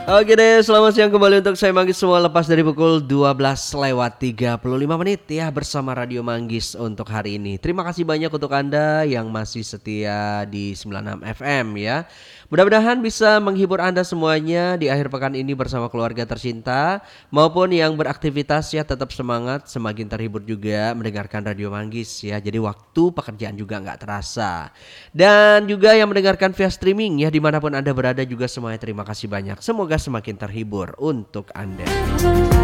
Oke deh, selamat siang kembali untuk saya Manggis semua lepas dari pukul 12 lewat 35 menit ya bersama Radio Manggis untuk hari ini. Terima kasih banyak untuk Anda yang masih setia di 96 FM ya. Mudah-mudahan bisa menghibur Anda semuanya di akhir pekan ini bersama keluarga tercinta maupun yang beraktivitas ya tetap semangat, semakin terhibur juga mendengarkan Radio Manggis ya. Jadi waktu pekerjaan juga nggak terasa. Dan juga yang mendengarkan via streaming ya dimanapun Anda berada juga semuanya terima kasih banyak. Semoga semakin terhibur untuk Anda.